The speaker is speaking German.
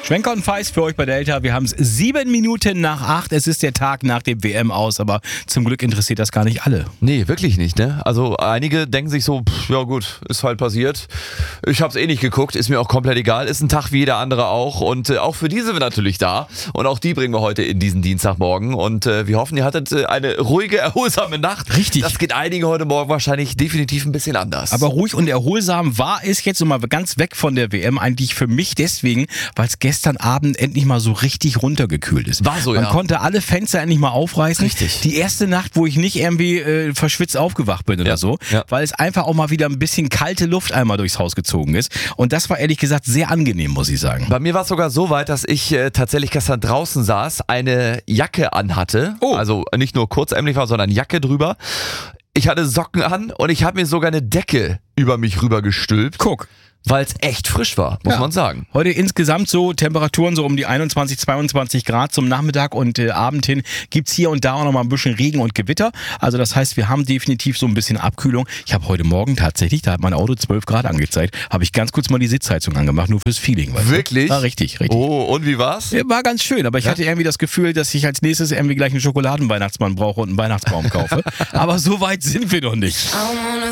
Schwenker und Feist für euch bei Delta. Wir haben es 7 Minuten nach 8. Es ist der Tag nach dem WM aus, aber zum Glück interessiert das gar nicht alle. Nee, wirklich nicht, ne? Also einige denken sich so, ja gut, ist halt passiert. Ich hab's eh nicht geguckt, ist mir auch komplett egal. Ist ein Tag wie jeder andere auch. Und auch für die sind wir natürlich da. Und auch die bringen wir heute in diesen Dienstagmorgen. Und wir hoffen, ihr hattet eine ruhige, erholsame Nacht. Richtig. Das geht einigen heute Morgen wahrscheinlich definitiv ein bisschen anders. Aber ruhig und erholsam war es jetzt nochmal ganz weg von der WM eigentlich für mich deswegen, weil es gestern Abend endlich mal so richtig runtergekühlt ist. War so, Man ja. konnte alle Fenster endlich mal aufreißen. Richtig. Die erste Nacht, wo ich nicht irgendwie verschwitzt aufgewacht bin oder so, ja. weil es einfach auch mal wieder ein bisschen kalte Luft einmal durchs Haus gezogen ist. Und das war ehrlich gesagt sehr angenehm, muss ich sagen. Bei mir war es sogar so weit, dass ich tatsächlich gestern draußen saß, eine Jacke anhatte. Oh. Also nicht nur kurzärmlich war, sondern Jacke drüber. Ich hatte Socken an und ich habe mir sogar eine Decke über mich rüber gestülpt. Guck. Weil es echt frisch war, muss man sagen. Heute insgesamt so Temperaturen so um die 21, 22 Grad zum Nachmittag und Abend hin gibt's hier und da auch noch mal ein bisschen Regen und Gewitter. Also das heißt, wir haben definitiv so ein bisschen Abkühlung. Ich habe heute Morgen tatsächlich, da hat mein Auto 12 Grad angezeigt, habe ich ganz kurz mal die Sitzheizung angemacht, nur fürs Feeling. Weißt du? Wirklich? War richtig. Oh, und wie war's? Ja, war ganz schön, aber ich hatte irgendwie das Gefühl, dass ich als nächstes irgendwie gleich einen Schokoladenweihnachtsmann brauche und einen Weihnachtsbaum kaufe. Aber so weit sind wir noch nicht.